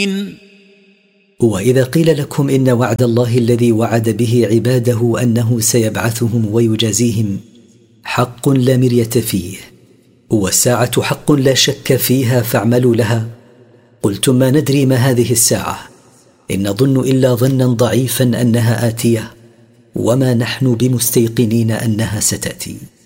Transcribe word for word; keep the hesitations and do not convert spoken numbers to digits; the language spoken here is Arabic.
وإذا قيل لكم إن وعد الله الذي وعد به عباده أنه سيبعثهم ويجازيهم حق لا مرية فيه، والساعة حق لا شك فيها فاعملوا لها، قلتم ما ندري ما هذه الساعة، إن نظن إلا ظنا ضعيفا أنها آتية، وما نحن بمستيقنين أنها ستأتي.